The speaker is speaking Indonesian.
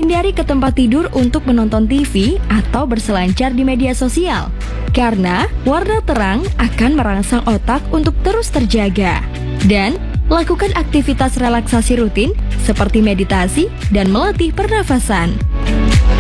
Hindari ke tempat tidur untuk menonton TV atau berselancar di media sosial, karena warna terang akan merangsang otak untuk terus terjaga. Dan lakukan aktivitas relaksasi rutin seperti meditasi dan melatih pernafasan.